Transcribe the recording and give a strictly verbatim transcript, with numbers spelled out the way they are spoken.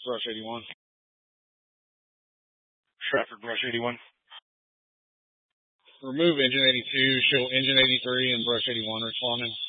Brush eighty-one. Stratford, Brush eighty-one. Remove engine eighty-two, show engine eighty-three and Brush eighty-one responding.